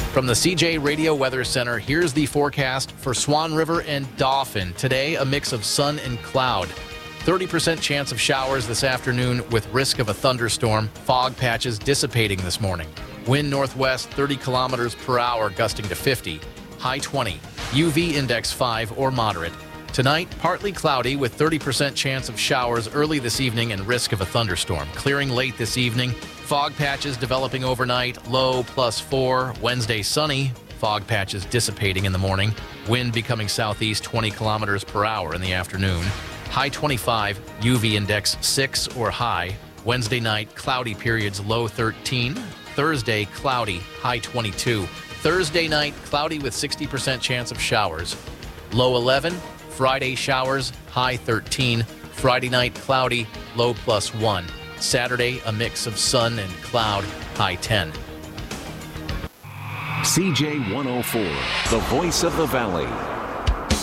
From the CJ Radio Weather Center, here's the forecast for Swan River and Dauphin. Today, a mix of sun and cloud. 30% chance of showers this afternoon with risk of a thunderstorm. Fog patches dissipating this morning. Wind northwest 30 kilometers per hour, gusting to 50. High 20. UV index 5 or moderate. Tonight, partly cloudy with 30% chance of showers early this evening and risk of a thunderstorm. Clearing late this evening. Fog patches developing overnight, low +4. Wednesday, sunny. Fog patches dissipating in the morning. Wind becoming southeast 20 kilometers per hour in the afternoon. High 25, UV index 6 or high. Wednesday night, cloudy periods, low 13. Thursday, cloudy, high 22. Thursday night, cloudy with 60% chance of showers. Low 11. Friday, showers, high 13. Friday night, cloudy, low +1. Saturday, a mix of sun and cloud, high 10. CJ 104, the voice of the Valley.